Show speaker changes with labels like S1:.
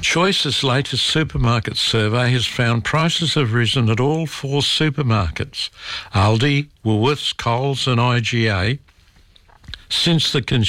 S1: Choice's latest supermarket survey has found prices have risen at all four supermarkets, Aldi, Woolworths, Coles and IGA, since the